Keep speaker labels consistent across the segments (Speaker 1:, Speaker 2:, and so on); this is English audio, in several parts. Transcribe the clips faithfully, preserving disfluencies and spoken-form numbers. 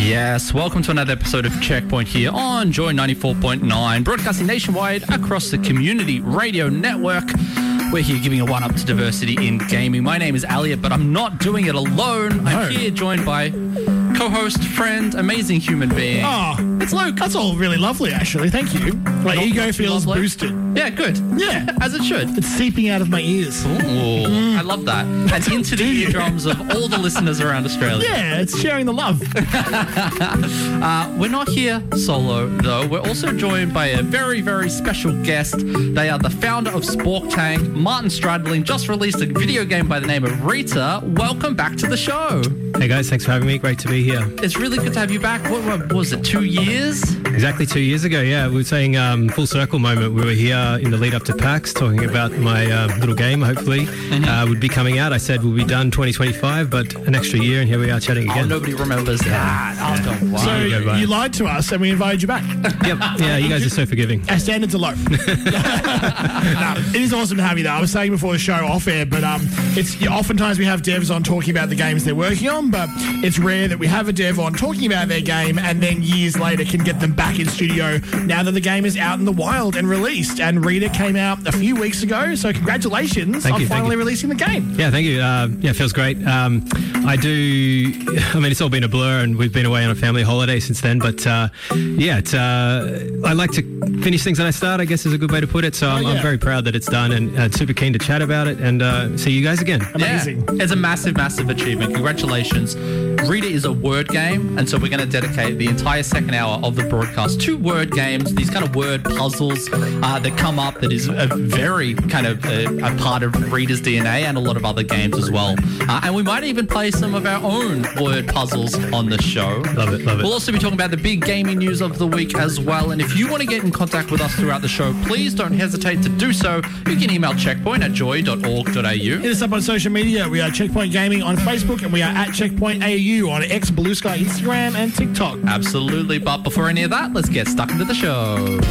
Speaker 1: Yes, welcome to another episode of Checkpoint here on Joy ninety-four point nine, broadcasting nationwide across the Community Radio Network. We're here giving a one-up to diversity in gaming. My name is Elliot, but I'm not doing it alone.
Speaker 2: No.
Speaker 1: I'm here joined by co-host, friend, amazing human being.
Speaker 2: Oh,
Speaker 1: It's Luke.
Speaker 2: that's all really lovely, actually. Thank you. My
Speaker 1: Not
Speaker 2: ego
Speaker 1: much
Speaker 2: feels
Speaker 1: lovely.
Speaker 2: boosted.
Speaker 1: Yeah, good.
Speaker 2: Yeah.
Speaker 1: As it should.
Speaker 2: It's seeping out of my ears.
Speaker 1: Ooh, I love that. And into the eardrums of all the listeners around Australia.
Speaker 2: Yeah, it's sharing the love.
Speaker 1: Uh, we're not here solo, though. We're also joined by a very, very special guest. They are the founder of Spork Tank, Martin Stradling, just released a video game by the name of Rita. Welcome back to the show.
Speaker 3: Hey guys, thanks for having me. Great to be here.
Speaker 1: It's really good to have you back. What, what was it, two years?
Speaker 3: Exactly two years ago, yeah. We were saying um, full circle moment. We were here in the lead up to PAX talking about my uh, little game, hopefully,
Speaker 1: Mm-hmm.
Speaker 3: uh, would be coming out. I said we'll be done twenty twenty-five, but an extra year, and here we are chatting
Speaker 1: Oh,
Speaker 3: again.
Speaker 1: nobody remembers that. Oh, don't worry.
Speaker 2: So
Speaker 3: you go, bye.
Speaker 2: you lied to us and we invited you back.
Speaker 3: Yep. Yeah, you guys are so forgiving.
Speaker 2: Our standards are low. No, it is awesome to have you though. I was saying before the show off air, but um, it's oftentimes we have devs on talking about the games they're working on, but it's rare that we have a dev on talking about their game and then years later can get them back in studio now that the game is out in the wild and released. And Rita came out a few weeks ago, so congratulations
Speaker 3: Thank
Speaker 2: on
Speaker 3: you, thank
Speaker 2: finally
Speaker 3: you.
Speaker 2: releasing the game.
Speaker 3: Yeah, thank you. Uh, yeah, it feels great. Um, I do, I mean, it's all been a blur and we've been away on a family holiday since then, but uh, yeah, it's, uh, I like to finish things that I start, I guess is a good way to put it. So I'm,
Speaker 2: yeah.
Speaker 3: I'm very proud that it's done and uh, super keen to chat about it and uh, see you guys again.
Speaker 2: Amazing.
Speaker 1: Yeah, it's a massive, massive achievement. Congratulations. Rita is a word game, and so we're going to dedicate the entire second hour of the broadcast to word games, these kind of word puzzles uh, that come up that is a very kind of a, a part of Rita's D N A and a lot of other games as well. Uh, and we might even play some of our own word puzzles on the show.
Speaker 3: Love it, love it.
Speaker 1: We'll also be talking about the big gaming news of the week as well. And if you want to get in contact with us throughout the show, please don't hesitate to do so. You can email checkpoint at joy dot org dot a u.
Speaker 2: Hit us up on social media. We are Checkpoint Gaming on Facebook and we are at Checkpoint A U on X, Blue Sky, Instagram and TikTok.
Speaker 1: Absolutely, but before any of that, let's get stuck into the show.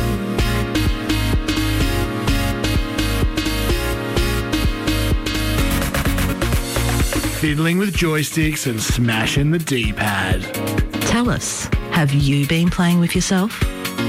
Speaker 2: Fiddling with joysticks and smashing the D-pad.
Speaker 4: Tell us, have you been playing with yourself?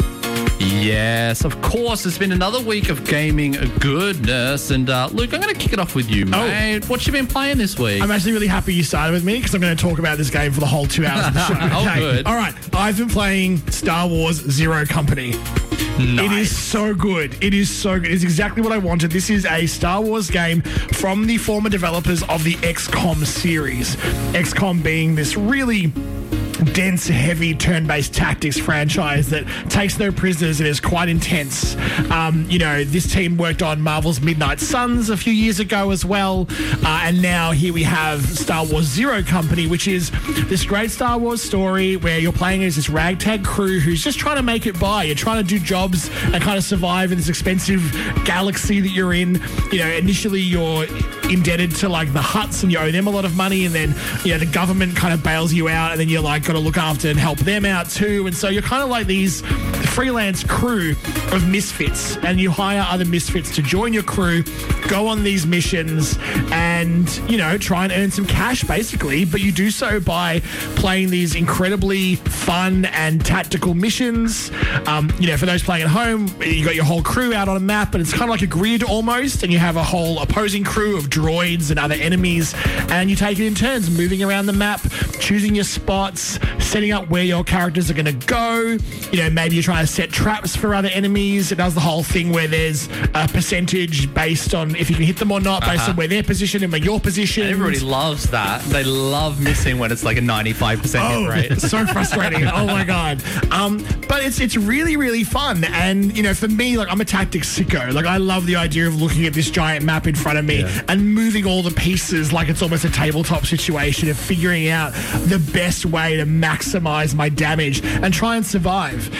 Speaker 1: Yes, of course, it's been another week of gaming goodness. And uh, Luke, I'm going to kick it off with you, mate. What you been playing this week?
Speaker 2: I'm actually really happy you started with me because I'm going to talk about this game for the whole two hours of the show.
Speaker 1: Oh, good.
Speaker 2: All right. I've been playing Star Wars Zero Company. It is so good. It is so good. It's exactly what I wanted. This is a Star Wars game from the former developers of the X COM series. X COM being this really dense, heavy turn-based tactics franchise that takes no prisoners and is quite intense. Um, you know, this team worked on Marvel's Midnight Suns a few years ago as well. Uh, and now here we have Star Wars Zero Company, which is this great Star Wars story where you're playing as this ragtag crew who's just trying to make it by. You're trying to do jobs and kind of survive in this expensive galaxy that you're in. You know, initially you're indebted to like the Hutts and you owe them a lot of money, and then, you know, the government kind of bails you out, and then you're like got to look after and help them out too. And so you're kind of like these freelance crew of misfits, and you hire other misfits to join your crew, go on these missions and, you know, try and earn some cash basically. But you do so by playing these incredibly fun and tactical missions. Um, you know, for those playing at home, you got your whole crew out on a map, but it's kind of like a grid almost, and you have a whole opposing crew of droids and other enemies, and you take it in turns, moving around the map, choosing your spots, setting up where your characters are going to go. You know, maybe you're trying to set traps for other enemies. It does the whole thing where there's a percentage based on if you can hit them or not, based
Speaker 1: Uh-huh.
Speaker 2: on where they're positioned and where you're positioned.
Speaker 1: Everybody loves that. They love missing when it's like a ninety-five percent hit
Speaker 2: Oh,
Speaker 1: rate.
Speaker 2: it's so frustrating. Oh my god. Um, but it's it's really really fun, and you know, for me, like I'm a tactics sicko. Like I love the idea of looking at this giant map in front of me
Speaker 3: Yeah.
Speaker 2: and moving all the pieces like it's almost a tabletop situation of figuring out the best way to maximize my damage and try and survive, uh, which is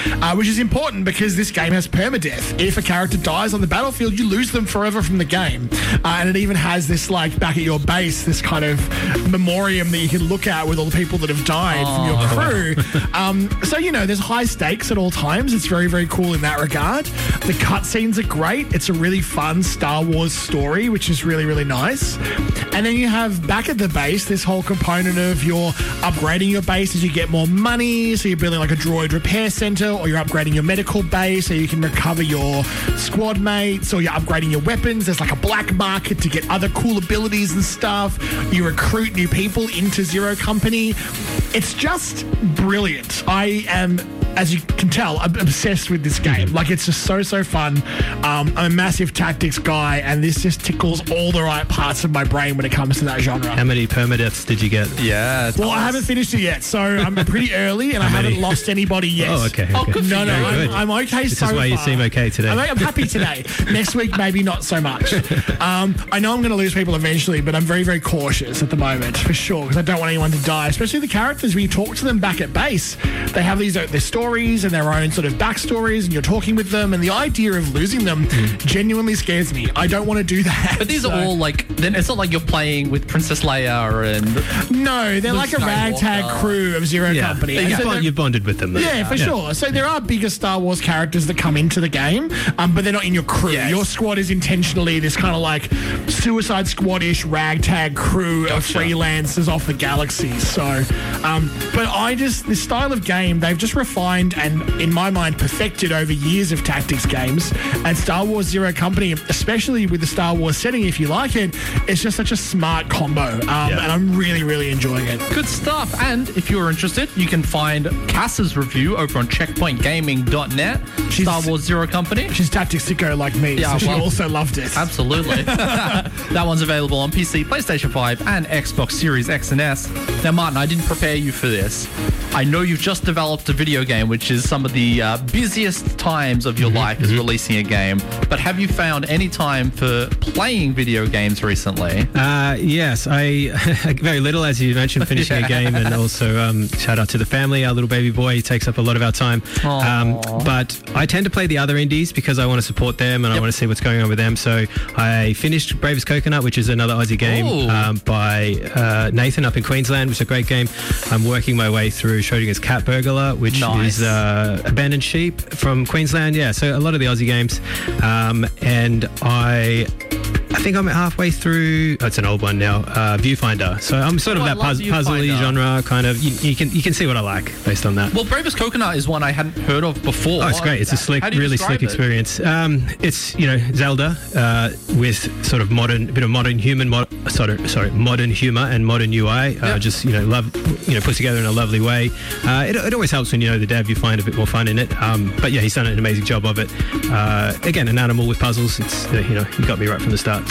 Speaker 2: is important because this game has permadeath. If a character dies on the battlefield, you lose them forever from the game. Uh, and it even has this, like, back at your base, this kind of memoriam that you can look at with all the people that have died oh. from your crew. um, so, you know, there's high stakes at all times. It's very, very cool in that regard. The cutscenes are great. It's a really fun Star Wars story, which is really, really nice. And then you have back at the base this whole component of you're upgrading your base as you get more money. So you're building like a droid repair center, or you're upgrading your medical base so you can recover your squad mates, or you're upgrading your weapons. There's like a black market to get other cool abilities and stuff. You recruit new people into Zero Company. It's just brilliant. I am, as you can tell, I'm obsessed with this game. Like, it's just so, so fun. Um, I'm a massive tactics guy, and this just tickles all the right parts of my brain when it comes to that genre.
Speaker 3: How many permadeaths did you get?
Speaker 1: Yeah.
Speaker 2: Well, I haven't finished it yet, so I'm pretty early, and I haven't lost anybody yet.
Speaker 3: Oh, okay. okay.
Speaker 1: Oh, good
Speaker 2: no, no,
Speaker 1: Very
Speaker 2: I'm, I'm okay
Speaker 3: this
Speaker 2: so far.
Speaker 3: This is why you seem okay today.
Speaker 2: I'm, I'm happy today. Next week, maybe not so much. Um, I know I'm going to lose people eventually, but I'm very, very cautious at the moment, for sure, because I don't want anyone to die, especially the characters. When you talk to them back at base, they have these uh, their stories and their own sort of backstories, and you're talking with them, and the idea of losing them mm. genuinely scares me. I don't want to do that.
Speaker 1: But these
Speaker 2: so.
Speaker 1: are all like, then it's not like you're playing with Princess Leia and...
Speaker 2: No, they're
Speaker 1: Luke
Speaker 2: like a ragtag
Speaker 1: Skywalker.
Speaker 2: crew of Zero
Speaker 3: yeah.
Speaker 2: Company.
Speaker 3: You've,
Speaker 2: so
Speaker 3: bond, you've bonded with them. Though.
Speaker 2: Yeah, for yeah. sure. So there are bigger Star Wars characters that come into the game, um, but they're not in your crew. Yes. Your squad is intentionally this kind of like Suicide Squad-ish ragtag crew gotcha. of freelancers off the galaxy. So, um, but I just, this style of game, they've just refined and, in my mind, perfected over years of tactics games. And Star Wars Zero Company, especially with the Star Wars setting, if you like it, it's just such a smart combo. Um, yeah. And I'm really, really enjoying it.
Speaker 1: Good stuff. And if you're interested, you can find Cass's review over on checkpoint gaming dot net. She's, Star Wars Zero Company.
Speaker 2: She's tactics sicko like me, yeah, so well, she also loved it.
Speaker 1: Absolutely. That one's available on P C, PlayStation five, and Xbox Series X and S. Now, Martin, I didn't prepare you for this. I know you've just developed a video game, which is some of the uh, busiest times of your mm-hmm, life is mm-hmm. releasing a game. But have you found any time for playing video games recently?
Speaker 3: Uh, yes, I very little, as you mentioned, finishing yeah. a game, and also um, shout out to the family. Our little baby boy, he takes up a lot of our time. Um, but I tend to play the other indies because I want to support them and yep. I want to see what's going on with them. So I finished Brave as Coconut, which is another Aussie game um, by uh, Nathan up in Queensland, which is a great game. I'm working my way through Schrodinger's Cat Burglar, which nice. is uh, Abandoned Sheep from Queensland. Yeah, so a lot of the Aussie games. Um, and I... I think I'm halfway through. Oh, it's an old one now. Uh, Viewfinder. So I'm sort
Speaker 1: oh,
Speaker 3: of that puz- puzzly genre kind of. You, you can you can see what I like based on that.
Speaker 1: Well, Brave as Coconut is one I hadn't heard of before.
Speaker 3: Oh, it's great. It's a slick, really slick it? experience. Um, it's you know Zelda uh, with sort of modern, a bit of modern human, mod, sorry, sorry, modern humor and modern U I. Uh, yep. Just you know love, you know put together in a lovely way. Uh, it, it always helps when you know the dev. You find a bit more fun in it. Um, but yeah, he's done an amazing job of it. Uh, again, an animal with puzzles. It's uh, you know you got me right from the start.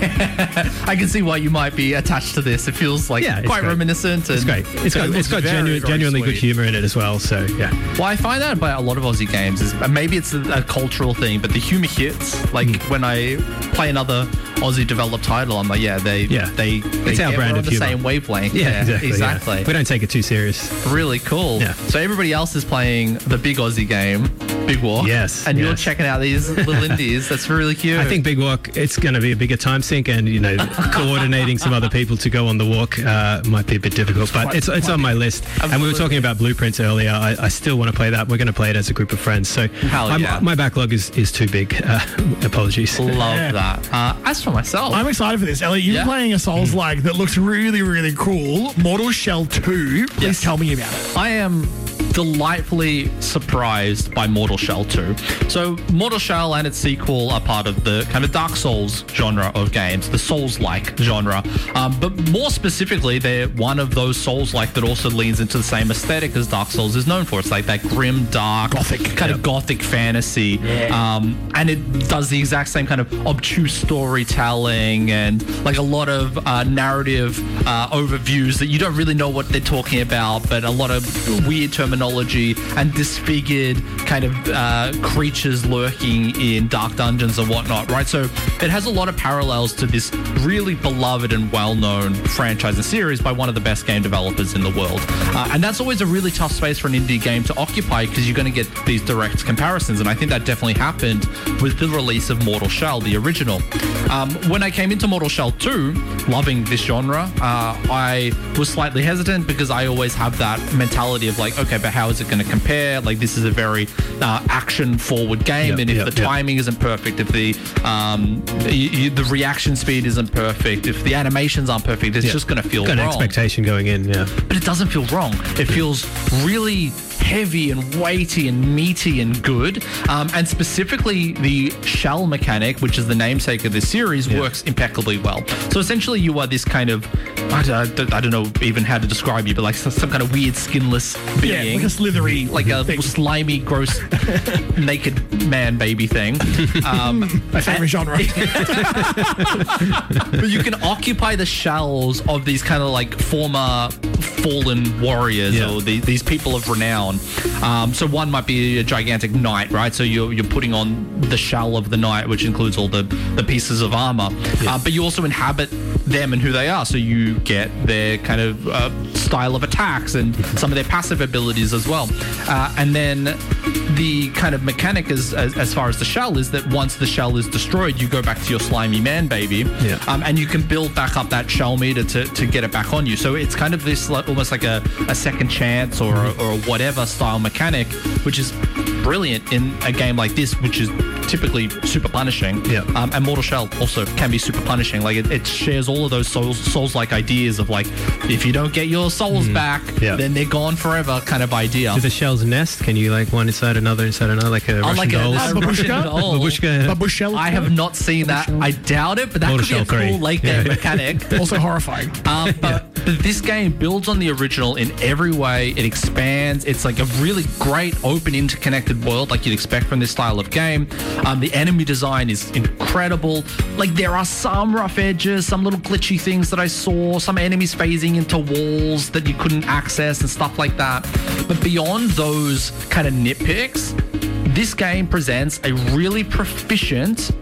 Speaker 1: I can see why you might be attached to this. It feels like yeah, quite great. reminiscent. And
Speaker 3: it's great. It's got, it it's got very, genuine, very genuinely sweet. good humour in it as well. So yeah.
Speaker 1: Well, I find that about a lot of Aussie games is maybe it's a, a cultural thing, but the humour hits. Like mm. when I play another Aussie developed title, I'm like, yeah, they,
Speaker 3: yeah,
Speaker 1: they, they
Speaker 3: it's our brand of
Speaker 1: the
Speaker 3: humour.
Speaker 1: Same wavelength.
Speaker 3: Yeah,
Speaker 1: yeah
Speaker 3: exactly.
Speaker 1: exactly.
Speaker 3: Yeah. We don't take it too serious.
Speaker 1: Really cool.
Speaker 3: Yeah.
Speaker 1: So everybody else is playing the big Aussie game, Big Walk.
Speaker 3: Yes.
Speaker 1: And
Speaker 3: yes.
Speaker 1: you're checking out these little indies. That's really cute.
Speaker 3: I think Big Walk, it's going to be a bigger time sink, and you know, coordinating some other people to go on the walk uh, might be a bit difficult, but it's it's on my list. Absolutely. And we were talking about Blueprints earlier. I, I still want to play that. We're going to play it as a group of friends. So
Speaker 1: yeah.
Speaker 3: my backlog is, is too big. Uh, apologies.
Speaker 1: Love yeah. that. Uh, as for myself,
Speaker 2: I'm excited for this. Ellie, you're yeah. playing a Souls-like that looks really, really cool. Mortal Shell two. Please yes. tell me about it.
Speaker 1: I am delightfully surprised by Mortal Shell two. So Mortal Shell and its sequel are part of the kind of Dark Souls genre of games, the Souls-like genre. Um, but more specifically, they're one of those Souls-like that also leans into the same aesthetic as Dark Souls is known for. It's like that grim, dark,
Speaker 2: gothic,
Speaker 1: kind
Speaker 2: yep.
Speaker 1: of gothic fantasy. Yeah. Um, and it does the exact same kind of obtuse storytelling and like a lot of uh, narrative uh, overviews that you don't really know what they're talking about, but a lot of weird terminology demonology and disfigured kind of uh, creatures lurking in dark dungeons and whatnot, right? So it has a lot of parallels to this really beloved and well-known franchise and series by one of the best game developers in the world. Uh, and that's always a really tough space for an indie game to occupy because you're going to get these direct comparisons. And I think that definitely happened with the release of Mortal Shell, the original. Um, when I came into Mortal Shell two, loving this genre, uh, I was slightly hesitant because I always have that mentality of like, okay, but how is it going to compare? Like, this is a very uh, action-forward game,
Speaker 3: Yep,
Speaker 1: and if
Speaker 3: yep,
Speaker 1: the
Speaker 3: yep.
Speaker 1: timing isn't perfect, if the um, y- y- the reaction speed isn't perfect, if the animations aren't perfect, it's
Speaker 3: Yeah.
Speaker 1: just going to feel
Speaker 3: Got an
Speaker 1: wrong.
Speaker 3: expectation going in, yeah.
Speaker 1: But it doesn't feel wrong. It feels really heavy and weighty and meaty and good. Um, and specifically, the shell mechanic, which is the namesake of this series,
Speaker 3: Yeah.
Speaker 1: works impeccably well. So essentially, you are this kind of, I don't, I don't know even how to describe you, but like some kind of weird skinless
Speaker 2: Yeah,
Speaker 1: being.
Speaker 2: like a slithery
Speaker 1: like a
Speaker 2: thing.
Speaker 1: slimy, gross, naked man baby thing. Um,
Speaker 2: My favorite genre.
Speaker 1: but you can occupy the shells of these kind of like former fallen warriors
Speaker 3: Yeah.
Speaker 1: or the, these people of renown. Um, so one might be a gigantic knight, right? So you're, you're putting on the shell of the knight, which includes all the, the pieces of armor. Uh, but you also inhabit them and who they are. So you get their kind of uh, style of attacks and some of their passive abilities as well. Uh, and then the kind of mechanic as, as as far as the shell is that once the shell is destroyed, you go back to your slimy man baby,
Speaker 3: Yeah.
Speaker 1: um, and you can build back up that shell meter to, to get it back on you. So it's kind of this like, almost like a, a second chance or a, or a whatever style mechanic, which is brilliant in a game like this, which is typically super punishing.
Speaker 3: Yeah.
Speaker 1: Um, and Mortal Shell also can be super punishing. Like it, it shares all of those souls, souls-like ideas of like, if you don't get your souls back,
Speaker 3: Yeah.
Speaker 1: then they're gone forever kind of idea.
Speaker 3: Do the shells nest? Can you like one inside another, inside another, like a Russian
Speaker 1: like a-
Speaker 3: dolls?
Speaker 1: a
Speaker 2: Babushka?
Speaker 1: Russian doll.
Speaker 3: Babushka.
Speaker 2: Babushka.
Speaker 1: I have not seen that. I doubt it, but that
Speaker 3: Mortal
Speaker 1: could be a
Speaker 3: Shell
Speaker 1: cool
Speaker 3: three.
Speaker 1: late
Speaker 3: Yeah.
Speaker 1: game mechanic.
Speaker 2: Also horrifying.
Speaker 1: Um, but, but this game builds on the original in every way. It expands. It's like a really great, open, interconnected world like you'd expect from this style of game. Um, the enemy design is incredible. Like, there are some rough edges, some little glitchy things that I saw, some enemies phasing into walls that you couldn't access and stuff like that. But beyond those kind of nitpicks, this game presents a really proficient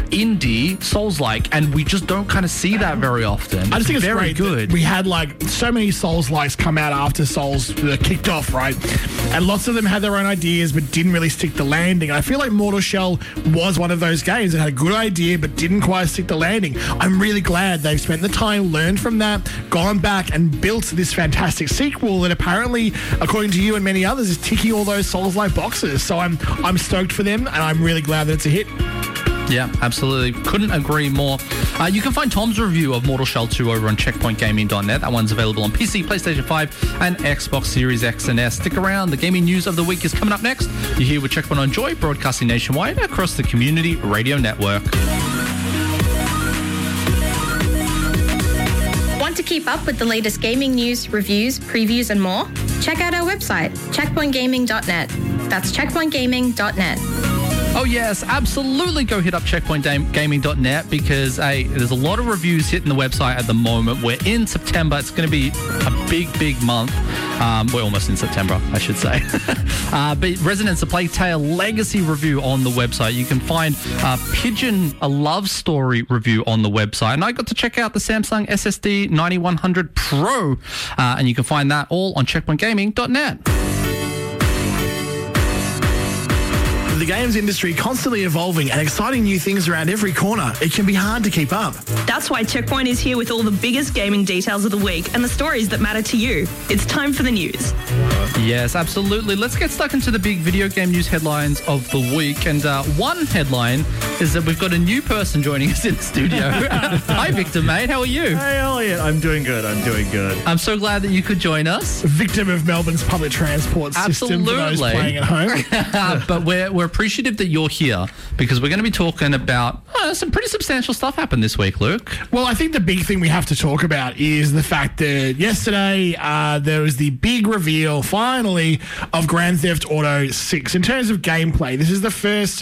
Speaker 1: indie Souls-like, and we just don't kind of see that very often.
Speaker 2: I just think it's
Speaker 1: very
Speaker 2: great that
Speaker 1: good.
Speaker 2: we had like so many Souls-likes come out after Souls uh, kicked off, right? And lots of them had their own ideas but didn't really stick the landing. And I feel like Mortal Shell was one of those games that had a good idea but didn't quite stick the landing. I'm really glad they've spent the time, learned from that, gone back and built this fantastic sequel that apparently, according to you and many others, is ticking all those Souls-like boxes. So I'm I'm stoked for them, and I'm really glad that it's a hit.
Speaker 1: Yeah, absolutely. Couldn't agree more. Uh, you can find Tom's review of Mortal Shell two over on checkpoint gaming dot net. That one's available on P C, PlayStation five, and Xbox Series X and S. Stick around. The gaming news of the week is coming up next. You're here with Checkpoint on Joy, broadcasting nationwide across the Community Radio Network.
Speaker 5: Want to keep up with the latest gaming news, reviews, previews, and more? Check out our website, checkpoint gaming dot net. That's checkpoint gaming dot net.
Speaker 1: Oh, yes, absolutely go hit up checkpoint gaming dot net because, hey, there's a lot of reviews hitting the website at the moment. We're in September. It's going to be a big, big month. Um, we're almost in September, I should say. uh, but Resonance of Plague Tale Legacy review on the website. You can find uh, Pigeon, a love story review on the website. And I got to check out the Samsung S S D ninety-one hundred Pro. Uh, and you can find that all on checkpoint gaming dot net.
Speaker 2: The games industry constantly evolving and exciting new things around every corner. It can be hard to keep up.
Speaker 6: That's why Checkpoint is here with all the biggest gaming details of the week and the stories that matter to you. It's time for the news.
Speaker 1: Yes, absolutely. Let's get stuck into the big video game news headlines of the week. And uh, one headline is that we've got a new person joining us in the studio. Hi, Victor, mate. How are you?
Speaker 7: Hey, Elliot. I'm doing good. I'm doing good.
Speaker 1: I'm so glad that you could join us.
Speaker 2: Victim of Melbourne's public transport system for those
Speaker 1: Absolutely.
Speaker 2: playing at home.
Speaker 1: But we're, we're appreciative that you're here because we're going to be talking about uh, some pretty substantial stuff happened this week, Luke.
Speaker 2: Well, I think the big thing we have to talk about is the fact that yesterday uh, there was the big reveal, finally, of Grand Theft Auto six. In terms of gameplay, this is the first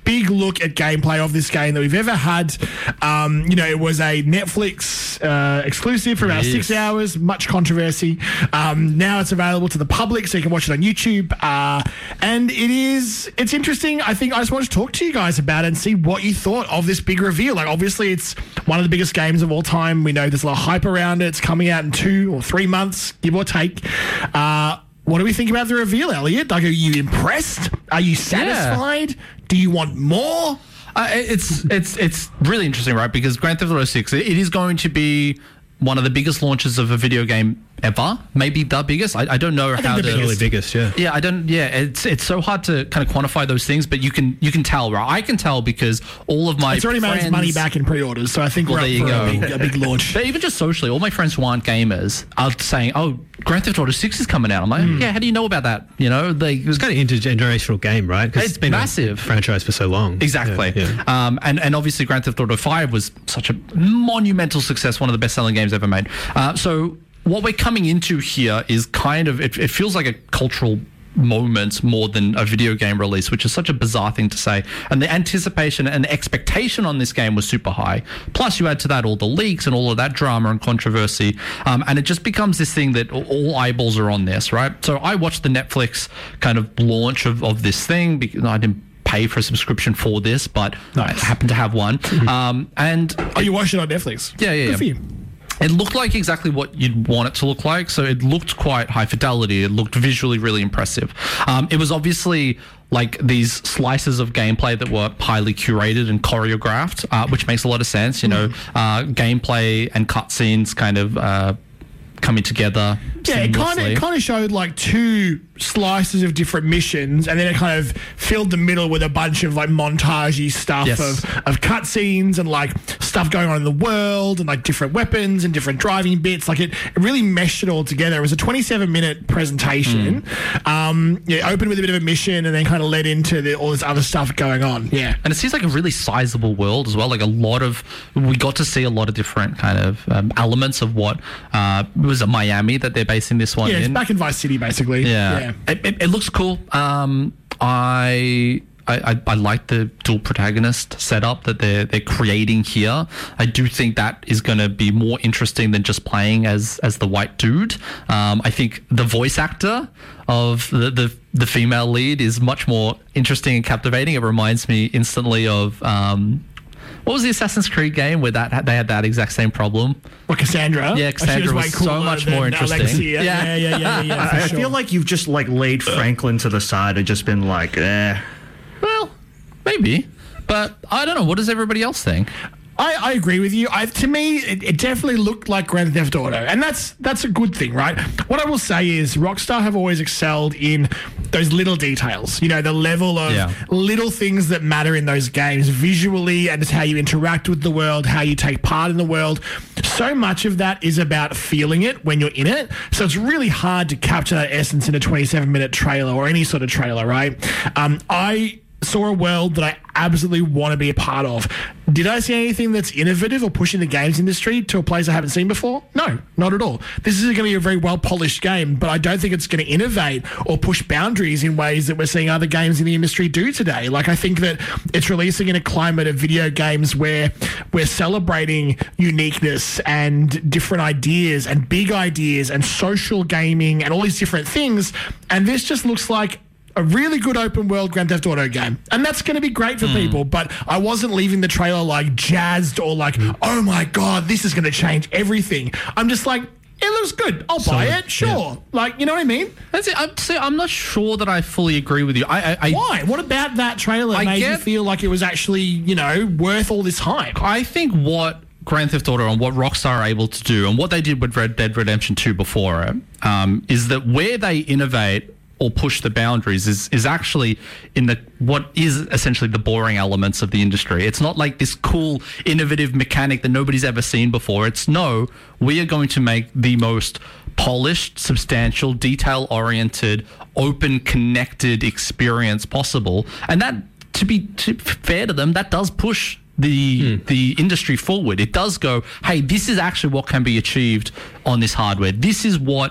Speaker 2: big look at gameplay of this game that we've ever had. Um, you know, it was a Netflix uh, exclusive for about
Speaker 1: Yes.
Speaker 2: six hours, much controversy. Um, now it's available to the public, so you can watch it on YouTube. Uh, and it is, it's interesting. I think I just wanted to talk to you guys about it and see what you thought of this big reveal. Like, obviously, it's one of the biggest games of all time. We know there's a lot of hype around it. It's coming out in two or three months, give or take. Uh, what do we think about the reveal, Elliot? Like, are you impressed? Are you satisfied? Do you want more?
Speaker 1: Uh, it's it's it's really interesting, right? Because Grand Theft Auto six, it is going to be one of the biggest launches of a video game ever. Maybe the biggest. I, I don't know
Speaker 2: I
Speaker 1: how
Speaker 2: think the
Speaker 1: to.
Speaker 3: Really biggest, yeah.
Speaker 1: Yeah, I don't. Yeah, it's it's so hard to kind of quantify those things, but you can you can tell, right? I can tell because all of my
Speaker 2: It's already
Speaker 1: friends,
Speaker 2: made its money back in pre-orders, so I think
Speaker 1: Well,
Speaker 2: we're
Speaker 1: there
Speaker 2: up
Speaker 1: you
Speaker 2: for a
Speaker 1: go.
Speaker 2: big, a big launch.
Speaker 1: But even just socially, all my friends who aren't gamers are saying, "Oh, Grand Theft Auto six is coming out." I'm like,
Speaker 2: Hmm.
Speaker 1: "Yeah, how do you know about that?" You know, they
Speaker 3: It's kind of intergenerational game, right? 'Cause
Speaker 1: It's
Speaker 3: it's been
Speaker 1: massive.
Speaker 3: a franchise for so long.
Speaker 1: Exactly.
Speaker 3: Yeah, yeah.
Speaker 1: Um, and, and obviously Grand Theft Auto five was such a monumental success, one of the best-selling games ever made. Uh, so what we're coming into here is kind of, it, it feels like a cultural moment more than a video game release, which is such a bizarre thing to say. And the anticipation and the expectation on this game was super high. Plus you add to that all the leaks and all of that drama and controversy. Um, and it just becomes this thing that all eyeballs are on this, right? So I watched the Netflix kind of launch of, of this thing because I didn't pay for a subscription for this, but
Speaker 2: Nice.
Speaker 1: I happen to have one. Um, and
Speaker 2: Oh, you watched it on Netflix?
Speaker 1: Yeah, yeah,
Speaker 2: Good
Speaker 1: yeah.
Speaker 2: for you.
Speaker 1: it looked like exactly what you'd want it to look like. So it looked quite high fidelity. It looked visually really impressive. Um, it was obviously like these slices of gameplay that were highly curated and choreographed, uh, which makes a lot of sense. You know, uh, gameplay and cutscenes kind of uh, coming together.
Speaker 2: Yeah, it kind of
Speaker 1: seamlessly.
Speaker 2: it kind of showed like two slices of different missions, and then it kind of filled the middle with a bunch of like montagey stuff
Speaker 1: Yes.
Speaker 2: of of cutscenes and like stuff going on in the world and like different weapons and different driving bits. Like it, it really meshed it all together. It was a twenty-seven minute presentation.
Speaker 1: Mm.
Speaker 2: Um, yeah, opened with a bit of a mission and then kind of led into the, all this other stuff going on. Yeah.
Speaker 1: And it seems like a really sizable world as well. Like a lot of, we got to see a lot of different kind of um, elements of what uh, was it Miami that they're basing this one
Speaker 2: Yeah, it's
Speaker 1: in.
Speaker 2: back in Vice City, basically.
Speaker 1: Yeah,
Speaker 2: Yeah.
Speaker 1: It, it, it looks cool. Um, I. I, I, I like the dual protagonist setup that they're they're creating here. I do think that is going to be more interesting than just playing as as the white dude. Um, I think the voice actor of the, the the female lead is much more interesting and captivating. It reminds me instantly of um, what was the Assassin's Creed game where that they had that exact same problem?
Speaker 2: Well, Cassandra.
Speaker 1: Yeah,
Speaker 2: She
Speaker 1: Cassandra
Speaker 2: way
Speaker 1: was so
Speaker 2: cooler
Speaker 1: much
Speaker 2: than
Speaker 1: more interesting.
Speaker 2: Alexia.
Speaker 1: Yeah.
Speaker 2: Yeah, yeah, yeah, yeah. yeah, for
Speaker 7: I, I
Speaker 2: sure.
Speaker 7: feel like you've just like laid Franklin to the side and just been like, eh.
Speaker 1: Well, maybe, but I don't know. What does everybody else think?
Speaker 2: I, I agree with you. I, to me, it, it definitely looked like Grand Theft Auto, and that's that's a good thing, right? What I will say is Rockstar have always excelled in those little details. You know, the level of
Speaker 1: Yeah.
Speaker 2: little things that matter in those games visually, and just how you interact with the world, how you take part in the world. So much of that is about feeling it when you're in it. So it's really hard to capture that essence in a twenty-seven minute trailer or any sort of trailer, right? Um, I saw a world that I absolutely want to be a part of. Did I see anything that's innovative or pushing the games industry to a place I haven't seen before? No, not at all. This is going to be a very well-polished game, but I don't think it's going to innovate or push boundaries in ways that we're seeing other games in the industry do today. Like, I think that it's releasing in a climate of video games where we're celebrating uniqueness and different ideas and big ideas and social gaming and all these different things, and this just looks like a really good open world Grand Theft Auto game. And that's going to be great for people, but I wasn't leaving the trailer like jazzed or like, oh my God, this is going to change everything. I'm just like, it looks good. I'll buy it. Sure.
Speaker 3: yeah.
Speaker 2: Like, you know what I mean?
Speaker 1: That's it. I'm, see, I'm not sure that I fully agree with you. I, I, I,
Speaker 2: Why? What about that trailer
Speaker 1: I
Speaker 2: made you
Speaker 1: get-
Speaker 2: feel like it was actually, you know, worth all this hype?
Speaker 1: I think what Grand Theft Auto and what Rockstar are able to do, and what they did with Red Dead Redemption two before it, um, is that where they innovate or push the boundaries is is actually in the what is essentially the boring elements of the industry. It's not like this cool innovative mechanic that nobody's ever seen before. It's no, we are going to make the most polished, substantial, detail oriented, open, connected experience possible. And that, to be to, fair to them, that does push the the industry forward. It does go, hey, this is actually what can be achieved on this hardware. This is what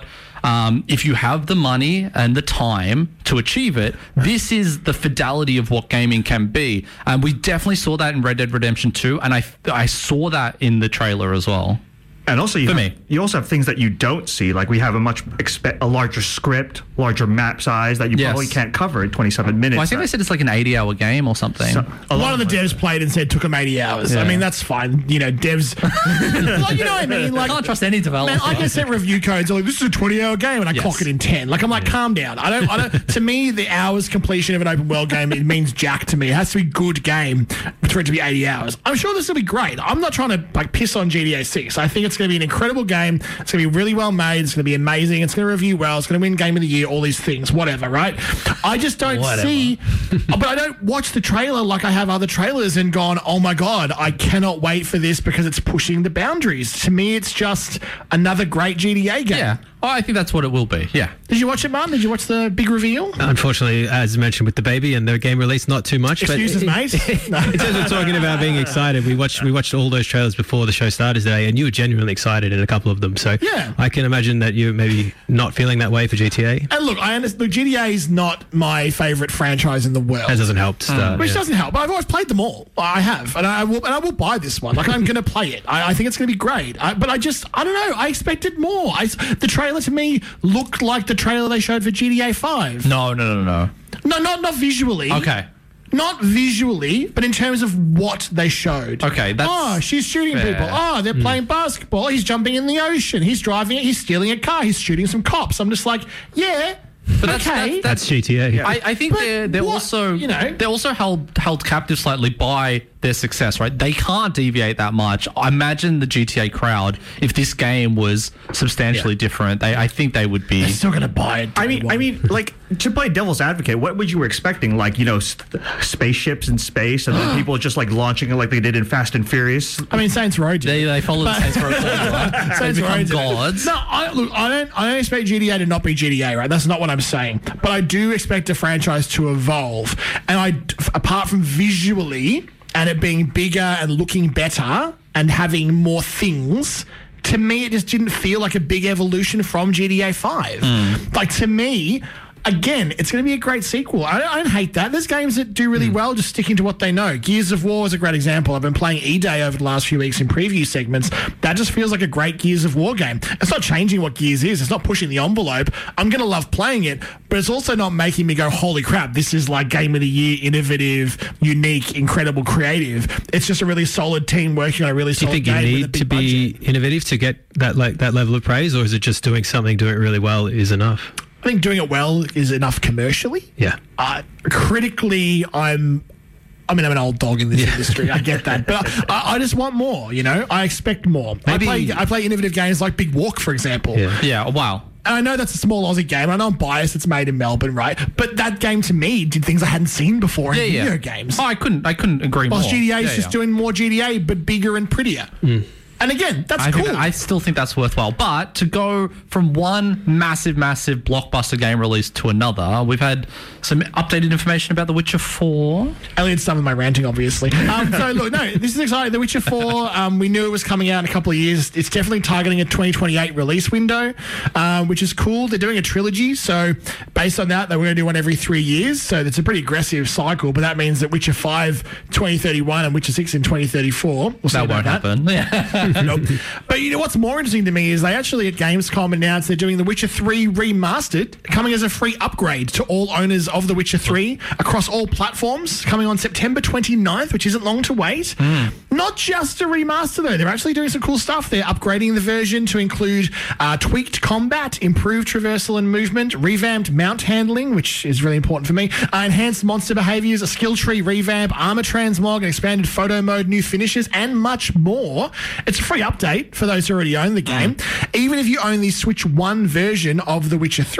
Speaker 1: Um, if you have the money and the time to achieve it, this is the fidelity of what gaming can be. And we definitely saw that in Red Dead Redemption two, and I I saw that in the trailer as well.
Speaker 7: And also, you,
Speaker 1: For
Speaker 7: have,
Speaker 1: me.
Speaker 7: you also have things that you don't see. Like we have a much expe- a larger script, larger map size that you
Speaker 1: Yes.
Speaker 7: probably can't cover in twenty-seven minutes.
Speaker 1: Well, I think they said it's like an eighty-hour game or something.
Speaker 7: So, a lot
Speaker 2: One of the
Speaker 7: like
Speaker 2: devs played and said took them eighty hours. I
Speaker 1: Yeah.
Speaker 2: mean, that's fine. You know, devs. Like, you know what I mean? Like,
Speaker 1: I can't trust any developer.
Speaker 2: man, I can set review codes. Like, this is a twenty-hour game, and I
Speaker 1: Yes.
Speaker 2: clock it in ten. Like, I'm like, calm down. I don't. I don't. To me, the hours completion of an open world game, it means jack to me. It has to be good game for it to be eighty hours. I'm sure this will be great. I'm not trying to like piss on G T A six. I think it's going to be an incredible game. It's going to be really well made. It's going to be amazing. It's going to review well. It's going to win Game of the Year. All these things, whatever. Right? I just don't
Speaker 1: Whatever.
Speaker 2: see. But I don't watch the trailer like I have other trailers and gone, oh my god, I cannot wait for this because it's pushing the boundaries. To me, it's just another great G T A game.
Speaker 1: Yeah. Oh, I think that's what it will be. Yeah.
Speaker 2: Did you watch it, Martin? Did you watch the big reveal?
Speaker 3: Unfortunately, as mentioned with the baby and the game release, not too much.
Speaker 2: Excuses,
Speaker 3: but
Speaker 2: mate. No.
Speaker 3: In terms of talking about being excited, we watched we watched all those trailers before the show started today, and you were genuinely excited in a couple of them. So
Speaker 2: Yeah.
Speaker 3: I can imagine that you're maybe not feeling that way for G T A.
Speaker 2: And look, I understand. Look, G T A is not my favourite franchise in the world.
Speaker 3: That doesn't help to start.
Speaker 2: Which
Speaker 3: yeah.
Speaker 2: doesn't help. But I've always played them all. I have, and I will, and I will buy this one. Like I'm going to play it. I, I think it's going to be great. I, but I just, I don't know. I expected more. I, the trailer to me looked like the trailer they showed for G T A five.
Speaker 1: No, no, no, no.
Speaker 2: No, not not visually.
Speaker 1: Okay.
Speaker 2: Not visually, but in terms of what they showed.
Speaker 1: Okay, that's
Speaker 2: oh, she's shooting
Speaker 1: fair.
Speaker 2: people. Oh, they're playing basketball. He's jumping in the ocean. He's driving it. He's stealing a car. He's shooting some cops. I'm just like, yeah,
Speaker 1: But that's-
Speaker 2: okay.
Speaker 1: that's-
Speaker 3: That's G T A.
Speaker 1: I, I think
Speaker 2: But
Speaker 1: they're they're
Speaker 2: what-
Speaker 1: also
Speaker 2: you know-
Speaker 1: they're also held held captive slightly by their success, right? They can't deviate that much. I imagine the G T A crowd, if this game was substantially
Speaker 3: Yeah.
Speaker 1: different, they I think they would be.
Speaker 2: They're still going to buy it.
Speaker 7: I mean, I mean, like to play devil's advocate, what would you were expecting? Like, you know, s- spaceships in space, and then people just like launching it like they did in Fast and Furious.
Speaker 2: I mean, Saints Row did.
Speaker 1: They, they follow the Saints Row formula. They
Speaker 2: Saints Row
Speaker 1: become
Speaker 2: did it.
Speaker 1: gods.
Speaker 2: No, I, look, I don't. I don't expect G T A to not be G T A, right? That's not what I'm saying. But I do expect a franchise to evolve, and I, apart from visually and it being bigger and looking better and having more things. To me, it just didn't feel like a big evolution from G T A five. Like, to me, again, it's going to be a great sequel. I, I don't hate that. There's games that do really well just sticking to what they know. Gears of War is a great example. I've been playing E-Day over the last few weeks in preview segments. That just feels like a great Gears of War game. It's not changing what Gears is. It's not pushing the envelope. I'm going to love playing it, but it's also not making me go, holy crap, this is like Game of the Year, innovative, unique, incredible, creative. It's just a really solid team working on a really
Speaker 3: Do you
Speaker 2: solid
Speaker 3: think you
Speaker 2: game with a
Speaker 3: need
Speaker 2: big
Speaker 3: to be
Speaker 2: budget.
Speaker 3: innovative to get that like that level of praise, or is it just doing something, doing it really well is enough?
Speaker 2: I think doing it well is enough commercially.
Speaker 3: Yeah.
Speaker 2: Uh, critically, I'm. I mean, I'm an old dog in this industry. I get that, but I, I just want more. You know, I expect more.
Speaker 3: Maybe-
Speaker 2: I play. I play innovative games like Big Walk, for example.
Speaker 3: Yeah.
Speaker 1: Yeah. Wow.
Speaker 2: And I know that's a small Aussie game. I know I'm biased. It's made in Melbourne, right? But that game to me did things I hadn't seen before in
Speaker 1: Yeah.
Speaker 2: video
Speaker 1: Yeah.
Speaker 2: games.
Speaker 1: Oh, I couldn't. I couldn't agree
Speaker 2: Whilst
Speaker 1: more.
Speaker 2: G T A is
Speaker 1: Yeah,
Speaker 2: just
Speaker 1: yeah.
Speaker 2: doing more G T A, but bigger and prettier. And again, that's
Speaker 1: I,
Speaker 2: cool.
Speaker 1: think, I still think that's worthwhile. But to go from one massive, massive blockbuster game release to another, we've had some updated information about The Witcher four.
Speaker 2: Elliot's done with my ranting, obviously. Um, so, look, no, this is exciting. The Witcher four, um, we knew it was coming out in a couple of years. It's definitely targeting a twenty twenty-eight release window, um, which is cool. They're doing a trilogy. So, based on that, they were going to do one every three years. So, it's a pretty aggressive cycle. But that means that Witcher five, twenty thirty-one, and Witcher six in twenty thirty-four. We'll see
Speaker 1: That
Speaker 2: about
Speaker 1: won't happen. Yeah.
Speaker 2: Nope. But you know what's more interesting to me is they actually at Gamescom announced they're doing The Witcher three Remastered, coming as a free upgrade to all owners of The Witcher three across all platforms, coming on September twenty-ninth, which isn't long to wait. Not just a remaster though, they're actually doing some cool stuff. They're upgrading the version to include uh, tweaked combat, improved traversal and movement, revamped mount handling, which is really important for me, uh, enhanced monster behaviors, a skill tree revamp, armor transmog, an expanded photo mode, new finishes, and much more. It's a free update for those who already own the game. Even if you own the Switch One version of The Witcher three,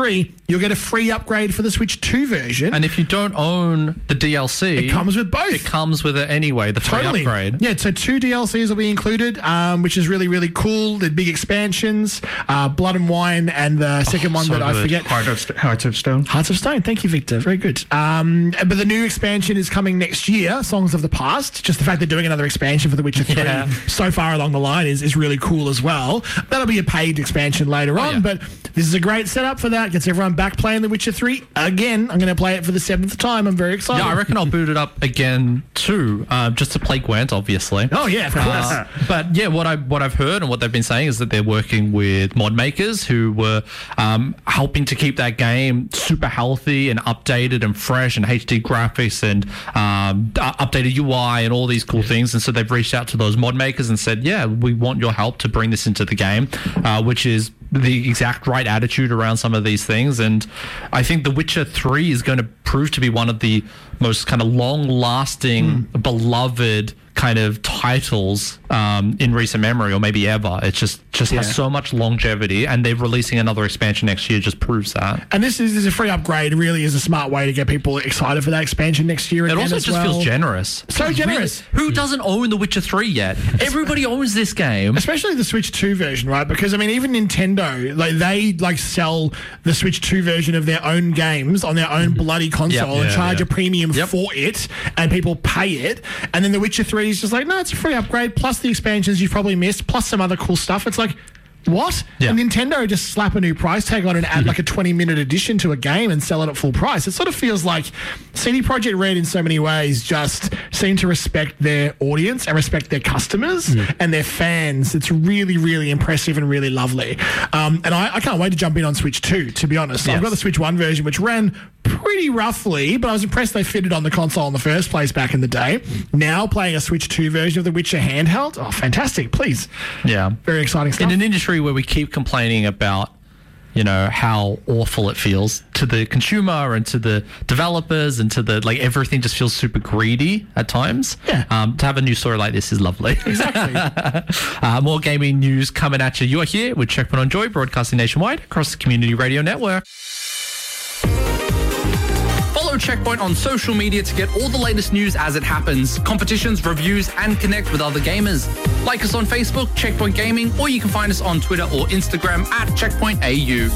Speaker 2: you'll get a free upgrade for the Switch two version.
Speaker 1: And if you don't own the D L C...
Speaker 2: It comes with both.
Speaker 1: It comes with it anyway, the free
Speaker 2: Totally.
Speaker 1: upgrade.
Speaker 2: Yeah, so two D L Cs will be included, um, which is really, really cool. The big expansions, uh, Blood and Wine, and the second
Speaker 1: Oh,
Speaker 2: one
Speaker 1: so
Speaker 2: that I
Speaker 1: good.
Speaker 2: forget.
Speaker 7: Heart of, St- Hearts of Stone.
Speaker 2: Hearts of Stone. Thank you, Victor. Very good. Um, but the new expansion is coming next year, Songs of the Past. Just the fact they're doing another expansion for The Witcher three
Speaker 1: Yeah.
Speaker 2: so far along the line is, is really cool as well. That'll be a paid expansion later on,
Speaker 1: yeah.
Speaker 2: but this is a great setup for that. Gets everyone back playing The Witcher three again. I'm going to play it for the seventh time. I'm very excited.
Speaker 1: Yeah, I reckon I'll boot it up again too, uh, just to play Gwent, obviously.
Speaker 2: Oh, yeah, of course.
Speaker 1: Uh, but yeah, what I what I've heard and what they've been saying is that they're working with mod makers who were um, helping to keep that game super healthy and updated and fresh and H D graphics and um, uh, updated U I and all these cool things. And so they've reached out to those mod makers and said, yeah, we want your help to bring this into the game, uh, which is the exact right attitude around some of these things. And I think The Witcher three is going to prove to be one of the most kind of long-lasting, mm. beloved kind of titles um, in recent memory, or maybe ever. It just just
Speaker 2: Yeah.
Speaker 1: has so much longevity, and they're releasing another expansion next year just proves that.
Speaker 2: And this is, this is a free upgrade. It really is a smart way to get people excited for that expansion next year.
Speaker 1: It
Speaker 2: again
Speaker 1: also
Speaker 2: as
Speaker 1: just
Speaker 2: well.
Speaker 1: feels generous.
Speaker 2: So
Speaker 1: It's
Speaker 2: generous.
Speaker 1: Really, who doesn't own The Witcher three yet? Everybody owns this game.
Speaker 2: Especially the Switch two version, right? Because I mean, even Nintendo, like they like sell the Switch two version of their own games on their own bloody console
Speaker 1: Yep.
Speaker 2: and
Speaker 3: Yeah,
Speaker 2: charge
Speaker 3: yeah.
Speaker 2: a premium
Speaker 1: Yep.
Speaker 2: for it, and people pay it. And then The Witcher three is just like, no, it's a free upgrade plus the expansions you've probably missed, plus some other cool stuff. It's like, what?
Speaker 1: Yeah.
Speaker 2: And Nintendo just slap a new price tag on and add like a twenty minute addition to a game and sell it at full price. It sort of feels like C D Projekt Red in so many ways just seem to respect their audience and respect their customers and their fans. It's really, really impressive and really lovely. Um, and I, I can't wait to jump in on Switch two, to be honest.
Speaker 1: Yes.
Speaker 2: I've got the Switch one version, which ran pretty roughly, but I was impressed they fitted on the console in the first place back in the day. Now playing a Switch two version of The Witcher handheld, oh, fantastic. Please.
Speaker 1: Yeah.
Speaker 2: Very exciting stuff.
Speaker 1: In an industry where we keep complaining about, you know, how awful it feels to the consumer and to the developers and to the, like, everything just feels super greedy at times.
Speaker 2: Yeah.
Speaker 1: Um, to have a news story like this is lovely.
Speaker 2: Exactly.
Speaker 1: uh, more gaming news coming at you. You are here with Checkpoint on Joy, broadcasting nationwide across the Community Radio Network. Follow Checkpoint on social media to get all the latest news as it happens, competitions, reviews, and connect with other gamers. Like us on Facebook, Checkpoint Gaming, or you can find us on Twitter or Instagram at Checkpoint A U.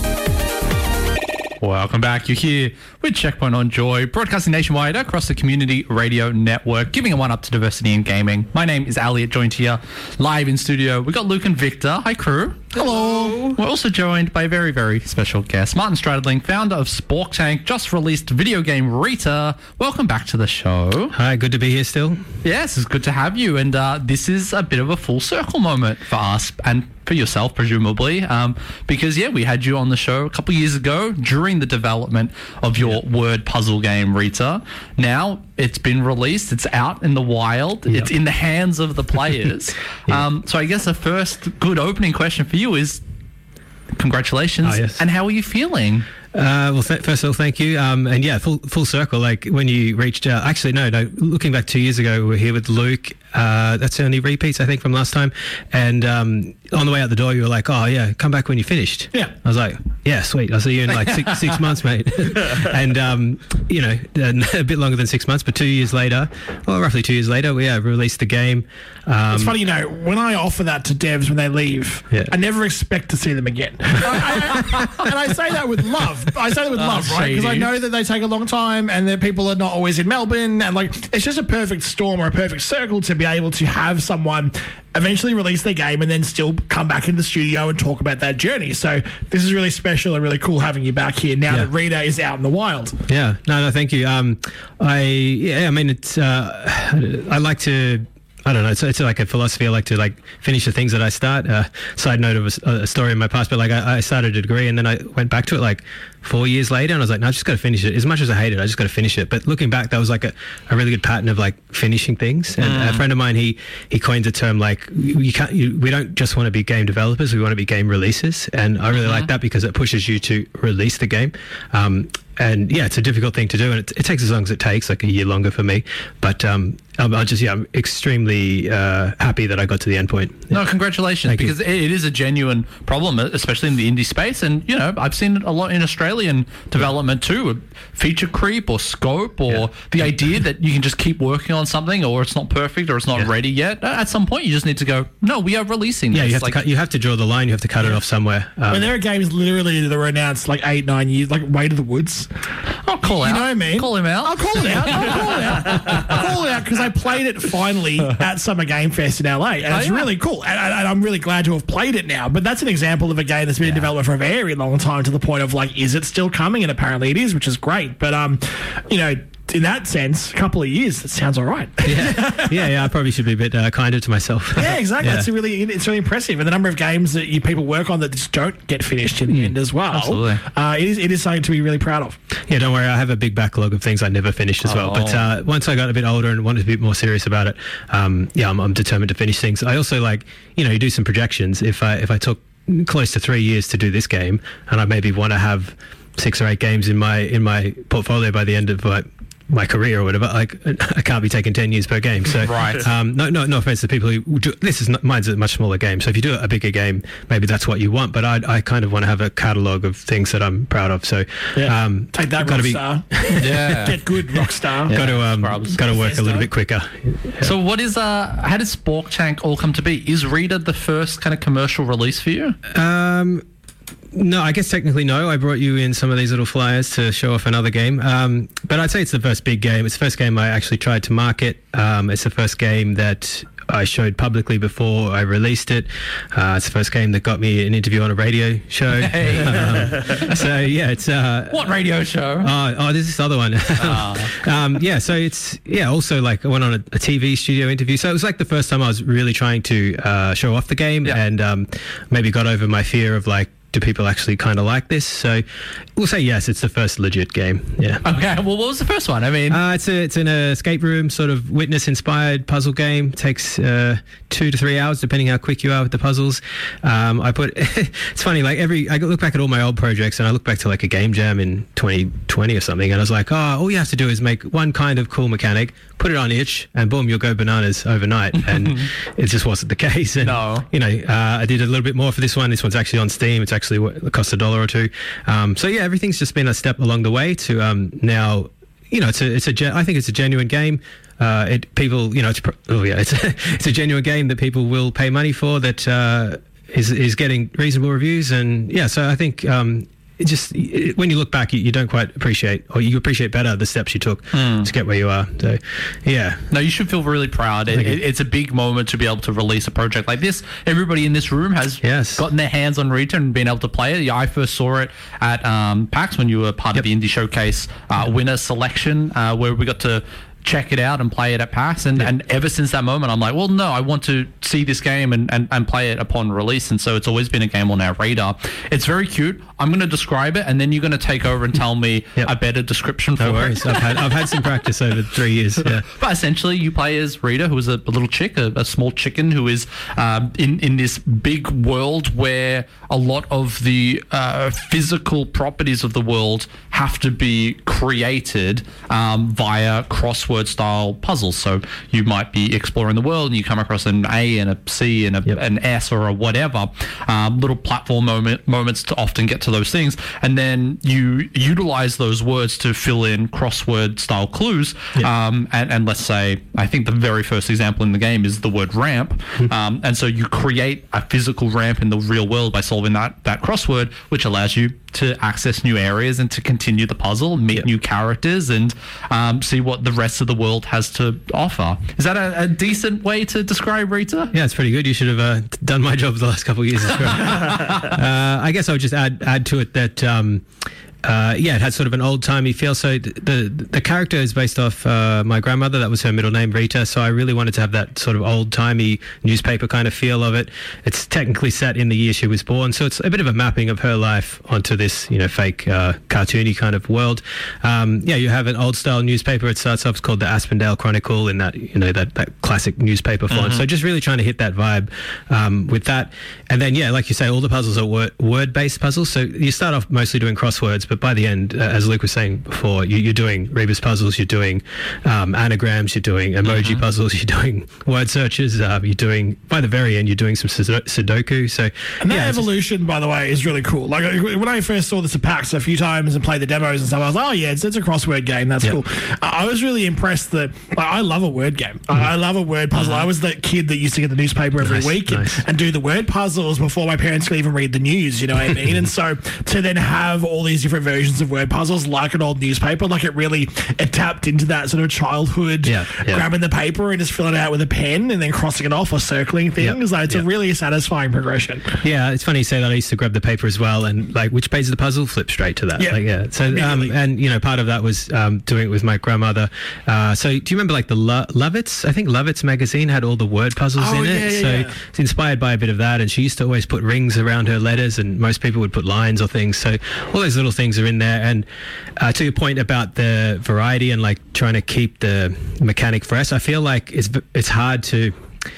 Speaker 1: Welcome back. You're here with Checkpoint on Joy, broadcasting nationwide across the Community Radio Network, giving a one up to diversity in gaming. My name is Elliot, joined here live in studio. We've got Luke and Victor. Hi, crew.
Speaker 2: Hello.
Speaker 1: We're also joined by a very, very special guest, Martin Stradling, founder of Spork Tank, just released video game Rita. Welcome back to the show.
Speaker 3: Hi, good to be here still.
Speaker 1: Yes, it's good to have you. And uh, this is a bit of a full circle moment for us and for yourself, presumably, um, because, yeah, we had you on the show a couple of years ago during the development of your word puzzle game, Rita. Now it's been released. It's out in the wild.
Speaker 3: Yep.
Speaker 1: It's in the hands of the players.
Speaker 3: Yeah.
Speaker 1: um, so I guess the first good opening question for you is congratulations.
Speaker 3: Oh, yes.
Speaker 1: And how are you feeling?
Speaker 3: Uh, well, th- first of all, thank you. Um, and yeah, full full circle. Like when you reached out, actually, no, no. Looking back two years ago, we were here with Luke. Uh, that's the only repeats I think from last time. And um, on the way out the door, you were like, "Oh yeah, come back when you finished."
Speaker 2: Yeah.
Speaker 3: I was like, "Yeah, sweet. I'll see you in like six, six months, mate." And um, you know, a bit longer than six months, but two years later, well, roughly two years later, we yeah, released the game. Um,
Speaker 2: It's funny, you know, when I offer that to devs when they leave,
Speaker 3: Yeah.
Speaker 2: I never expect to see them again. I, I, and I say that with love. I say that with
Speaker 1: Oh,
Speaker 2: love, right? Because I
Speaker 1: shady.
Speaker 2: know that they take a long time and that people are not always in Melbourne. And, like, it's just a perfect storm or a perfect circle to be able to have someone eventually release their game and then still come back in the studio and talk about that journey. So this is really special and really cool having you back here now
Speaker 3: Yeah.
Speaker 2: that Rita is out in the wild.
Speaker 3: Yeah, no, no, thank you. Um, I yeah, I mean, it's uh, I like to. I don't know. It's, it's like a philosophy. I like to like finish the things that I start. Uh, side note of a, a story in my past, but like I, I started a degree and then I went back to it like four years later, and I was like, no, I just got to finish it. As much as I hate it, I just got to finish it. But looking back, that was like a, a really good pattern of like finishing things. And
Speaker 1: Mm.
Speaker 3: a friend of mine, he he coined the term like you can't. You, we don't just want to be game developers. We want to be game releases. And I really
Speaker 1: Mm-hmm.
Speaker 3: like that because it pushes you to release the game. Um, and yeah, it's a difficult thing to do, and it, it takes as long as it takes, like a year longer for me. But um, I'm, I just yeah, I'm extremely uh, happy that I got to the end point.
Speaker 1: No, congratulations,
Speaker 3: Thank you.
Speaker 1: because it, it is a genuine problem, especially in the indie space. And, you know, I've seen it a lot in Australia Australian development too, feature creep or scope or
Speaker 3: Yeah.
Speaker 1: the idea that you can just keep working on something or it's not perfect or it's not
Speaker 3: Yeah.
Speaker 1: ready yet. At some point, you just need to go, no, we are releasing
Speaker 3: Yeah,
Speaker 1: this.
Speaker 3: you have
Speaker 1: Like,
Speaker 3: to cut, you have to draw the line. You have to cut it off somewhere. Um,
Speaker 2: I mean, there are games literally that were announced like eight, nine years, like Way to the Woods.
Speaker 1: I'll call
Speaker 2: You
Speaker 1: out.
Speaker 2: know what I mean?
Speaker 1: Call him out.
Speaker 2: I'll call it out. I'll call it out. I'll call it out because I played it finally at Summer Game Fest in L A, and
Speaker 1: Oh,
Speaker 2: it's
Speaker 1: yeah.
Speaker 2: really cool. And, and I'm really glad to have played it now. But that's an example of a game that's been in development for a very long time, to the point of like, is it still coming? And apparently it is, which is great. But um, you know, in that sense, a couple of years, that sounds all right.
Speaker 3: yeah, yeah, yeah. I probably should be a bit uh, kinder to myself.
Speaker 2: Yeah, exactly.
Speaker 3: Yeah.
Speaker 2: That's really it's really impressive, and the number of games that you people work on that just don't get finished in the end as well.
Speaker 1: Absolutely.
Speaker 2: Uh, it is it is something to be really proud of.
Speaker 3: Yeah, don't worry. I have a big backlog of things I never finished as well. But
Speaker 1: Oh.
Speaker 3: uh, once I got a bit older and wanted to be more serious about it, um, yeah, I'm, I'm determined to finish things. I also like, you know, you do some projections. If I if I took close to three years to do this game, and I maybe want to have six or eight games in my in my portfolio by the end of like my career or whatever, like I can't be taking ten years per game. So,
Speaker 1: Right.
Speaker 3: um, no, no, no offense to people who do, this is not, mine's a much smaller game. So if you do a bigger game, maybe that's what you want. But I, I kind of want to have a catalogue of things that I'm proud of. So,
Speaker 2: Yeah.
Speaker 3: um,
Speaker 2: Take that,
Speaker 3: gotta be-
Speaker 2: Rockstar.
Speaker 1: Yeah.
Speaker 2: Get good, Rockstar.
Speaker 3: got to um,
Speaker 1: Scrubs.
Speaker 3: got to work a little bit quicker.
Speaker 1: So what is uh how did Sporkchank all come to be? Is Rita the first kind of commercial release for you?
Speaker 3: Um, no, I guess technically no. I brought you in some of these little flyers to show off another game. Um, but I'd say it's the first big game. It's the first game I actually tried to market. Um, it's the first game that I showed publicly before I released it. Uh, it's the first game that got me an interview on a radio show. Um, so yeah, it's uh,
Speaker 1: What radio show?
Speaker 3: Oh, oh, there's this other one. um, yeah, so it's, yeah, also like I went on a, a T V studio interview. So it was like the first time I was really trying to uh, show off the game
Speaker 1: Yeah.
Speaker 3: and um, maybe got over my fear of like, do people actually kind of like this? So we'll say yes, it's the first legit game. Yeah.
Speaker 1: Okay, well, what was the first one? I mean,
Speaker 3: Uh, it's a it's an escape room sort of witness inspired puzzle game. Takes uh, two to three hours depending how quick you are with the puzzles. Um, I put it's funny, like every I look back at all my old projects and I look back to like a game jam in twenty twenty or something, and I was like, oh, all you have to do is make one kind of cool mechanic, put it on itch, and boom, you'll go bananas overnight. And it just wasn't the case. And,
Speaker 1: No.
Speaker 3: you know, uh, I did a little bit more for this one. This one's actually on Steam. It's actually what, it cost a dollar or two. Um, so yeah, everything's just been a step along the way to um, now. You know, it's a, it's a, gen- I think it's a genuine game. Uh, it people, you know, it's, pr- oh yeah, it's a, it's a genuine game that people will pay money for. That uh, is is getting reasonable reviews, and yeah, so I think um, it just it, when you look back, you, you don't quite appreciate, or you appreciate better the steps you took to get where you are. So, yeah,
Speaker 1: no, you should feel really proud. It,
Speaker 3: Thank you.
Speaker 1: it, it's a big moment to be able to release a project like this. Everybody in this room has
Speaker 3: Yes.
Speaker 1: gotten their hands on Rita and been able to play it. Yeah, I first saw it at um, PAX when you were part
Speaker 3: Yep.
Speaker 1: of the Indie Showcase uh, winner selection, uh, where we got to check it out and play it at PAX. And, and ever since that moment, I'm like, well, no, I want to see this game and, and, and play it upon release. And so it's always been a game on our radar. It's very cute. I'm going to describe it, and then you're going to take over and tell me
Speaker 3: Yep.
Speaker 1: a better description for
Speaker 3: no
Speaker 1: it.
Speaker 3: worries. I've had I've had some practice over three years. Yeah.
Speaker 1: But essentially, you play as Rita, who is a, a little chick, a, a small chicken, who is um, in in this big world where a lot of the uh, physical properties of the world have to be created um, via crossword-style puzzles. So you might be exploring the world, and you come across an A and a C and a,
Speaker 3: Yep.
Speaker 1: an S or a whatever. Um, little platform moment moments to often get to those things, and then you utilize those words to fill in crossword-style clues. Um, and, and let's say, I think the very first example in the game is the word ramp. Um, and so you create a physical ramp in the real world by solving that, that crossword, which allows you to access new areas and to continue the puzzle, meet
Speaker 3: Yep.
Speaker 1: new characters, and um, see what the rest of the world has to offer. Is that a, a decent way to describe Rita?
Speaker 3: Yeah, it's pretty good. You should have uh, done my job the last couple of years. As well. uh, I guess I would just add add to it that um, uh, yeah, it had sort of an old timey feel. So the, the the character is based off uh, my grandmother. That was her middle name, Rita. So I really wanted to have that sort of old timey newspaper kind of feel of it. It's technically set in the year she was born, so it's a bit of a mapping of her life onto this, you know, fake uh, cartoony kind of world. Um, yeah, you have an old style newspaper. It starts off, it's called the Aspendale Chronicle, in that, you know, that, that classic newspaper font. So just really trying to hit that vibe um, with that. And then, yeah, like you say, all the puzzles are word, word-based puzzles. So you start off mostly doing crosswords, but by the end, uh, as Luke was saying before, you, you're doing rebus puzzles, you're doing um, anagrams, you're doing emoji mm-hmm. puzzles, you're doing word searches, uh, you're doing, by the very end, you're doing some Sudoku. So,
Speaker 2: and that
Speaker 3: yeah,
Speaker 2: evolution, by the way, is really cool. Like when I first saw this at PAX a few times and played the demos and stuff, I was like, oh yeah, it's, it's a crossword game. That's yep. cool. I was really impressed that like, I love a word game. Mm-hmm. I love a word puzzle. Mm-hmm. I was that kid that used to get the newspaper every
Speaker 3: nice,
Speaker 2: week and,
Speaker 3: nice.
Speaker 2: and do the word puzzles before my parents could even read the news, you know what I mean? And so to then have all these different versions of word puzzles like an old newspaper, like it really it tapped into that sort of childhood
Speaker 3: yeah, yeah.
Speaker 2: grabbing the paper and just filling it out with a pen and then crossing it off or circling things. Yep. Like, it's yep. a really satisfying progression.
Speaker 3: Yeah, it's funny you say that. I used to grab the paper as well and like which page of the puzzle, flip straight to that.
Speaker 2: Yeah.
Speaker 3: Like, yeah. So um, and you know part of that was um, doing it with my grandmother. Uh, so do you remember like the Lo- Lovitz? I think Lovitz magazine had all the word puzzles
Speaker 2: oh,
Speaker 3: in
Speaker 2: yeah,
Speaker 3: it.
Speaker 2: Yeah,
Speaker 3: so
Speaker 2: yeah.
Speaker 3: it's inspired by a bit of that. And she used to always put rings around her letters, and most people would put lines or things. So all those little things are in there. And uh, to your point about the variety and like trying to keep the mechanic fresh, I feel like it's it's hard to.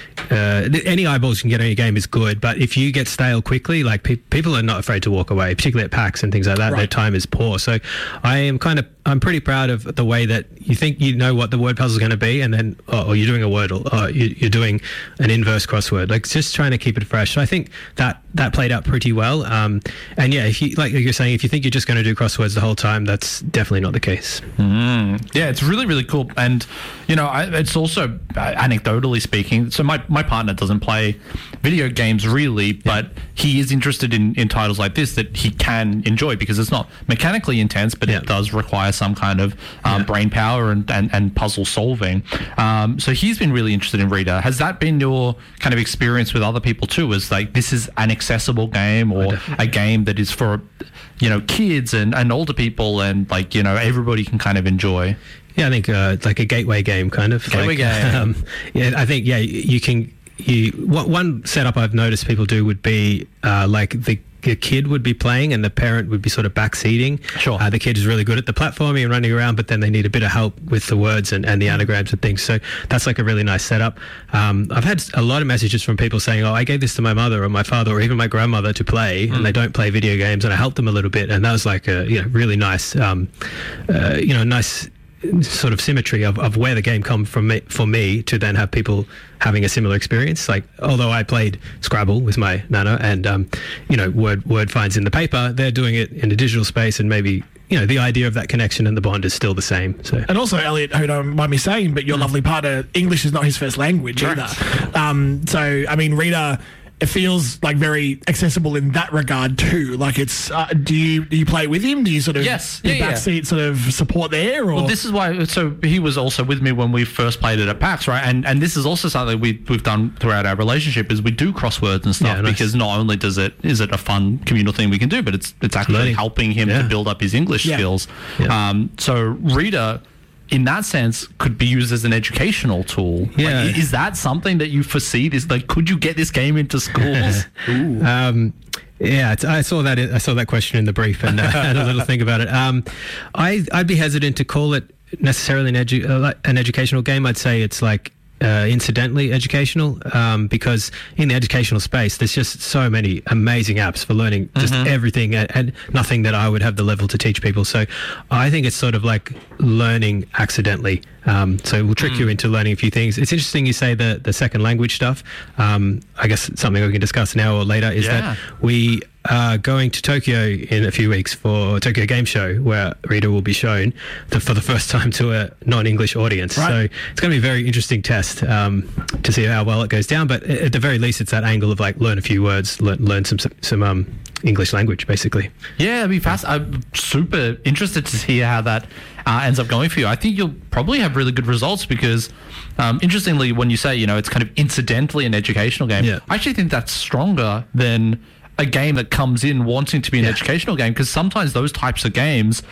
Speaker 3: Uh, any eyeballs you can get on your game is good, but if you get stale quickly, like pe- people are not afraid to walk away, particularly at PAX and things like that. Right. Their time is poor. So I am kind of, I'm pretty proud of the way that you think you know what the word puzzle is going to be, and then oh, or you're doing a word, or oh, you, you're doing an inverse crossword. Like just trying to keep it fresh. So I think that that played out pretty well. Um, and yeah, if you like you're saying, if you think you're just going to do crosswords the whole time, that's definitely not the case.
Speaker 1: Mm. Yeah, it's really really cool, and you know, I, it's also uh, anecdotally speaking. So my my partner doesn't play video games really, but yeah. he is interested in, in titles like this that he can enjoy because it's not mechanically intense, but yeah. it does require some kind of um, yeah. brain power and, and, and puzzle solving. Um, so he's been really interested in Rita. Has that been your kind of experience with other people too? Is like this is an accessible game or a game that is for, you know, kids and, and older people and like, you know, everybody can kind of enjoy?
Speaker 3: Yeah, I think uh, it's like a gateway game, kind of.
Speaker 1: Gateway
Speaker 3: like,
Speaker 1: game.
Speaker 3: Um, yeah, I think yeah, you can. You what, one setup I've noticed people do would be uh, like the, the kid would be playing and the parent would be sort of backseating.
Speaker 1: Sure.
Speaker 3: Uh, the kid is really good at the platforming and running around, but then they need a bit of help with the words and, and the anagrams and things. So that's like a really nice setup. Um, I've had a lot of messages from people saying, "Oh, I gave this to my mother or my father or even my grandmother to play, mm. and they don't play video games, and I helped them a little bit." And that was like a you know really nice, um, uh, you know, nice. sort of symmetry of, of where the game come from me, for me to then have people having a similar experience. Like, although I played Scrabble with my nana and, um, you know, word word finds in the paper, they're doing it in a digital space and maybe, you know, the idea of that connection and the bond is still the same. So,
Speaker 2: and also, Elliot, who don't mind me saying, but your mm. lovely partner, English is not his first language Correct. either. Um, so, I mean, Rita... it feels like very accessible in that regard too. Like it's, uh, do you do you play with him? Do you sort of
Speaker 1: yes,
Speaker 2: yeah,
Speaker 1: yeah,
Speaker 2: backseat yeah. sort of support there? Or?
Speaker 1: Well, this is why. So he was also with me when we first played it at PAX, right? And and this is also something we we've done throughout our relationship is we do crosswords and stuff yeah, nice. because not only does it is it a fun communal thing we can do, but it's it's actually Learning. helping him yeah. to build up his English yeah. skills. Yeah. Um, so Rita, in that sense, could be used as an educational tool.
Speaker 3: Yeah.
Speaker 1: Like, is that something that you foresee? This, like, could you get this game into schools?
Speaker 3: um, yeah, it's, I saw that. I saw that question in the brief and uh, had a little think about it. Um, I, I'd be hesitant to call it necessarily an, edu- uh, an educational game. I'd say it's like uh, incidentally educational, um, because in the educational space, there's just so many amazing apps for learning just mm-hmm. everything, and, and nothing that I would have the level to teach people. So I think it's sort of like learning accidentally. Um, so we'll trick mm. you into learning a few things. It's interesting you say the, the second language stuff. Um, I guess something we can discuss now or later is yeah. that we are going to Tokyo in a few weeks for Tokyo Game Show, where Rita will be shown the, for the first time to a non-English audience. Right. So it's going to be a very interesting test um, to see how well it goes down. But at the very least, it's that angle of like learn a few words, learn, learn some some um, English language, basically.
Speaker 1: Yeah, it'd be fast. I'm super interested to see how that uh, ends up going for you. I think you'll probably have really good results because, um, interestingly, when you say, you know, it's kind of incidentally an educational game,
Speaker 3: yeah.
Speaker 1: I actually think that's stronger than a game that comes in wanting to be an yeah. educational game, because sometimes those types of games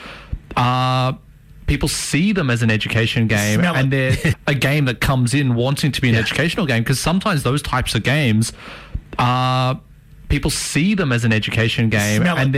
Speaker 1: are... people see them as an education game,
Speaker 2: Smell
Speaker 1: and
Speaker 2: it.
Speaker 1: they're a game that comes in wanting to be an yeah. educational game, because sometimes those types of games are... people see them as an education game,
Speaker 2: Smell
Speaker 1: and
Speaker 2: it.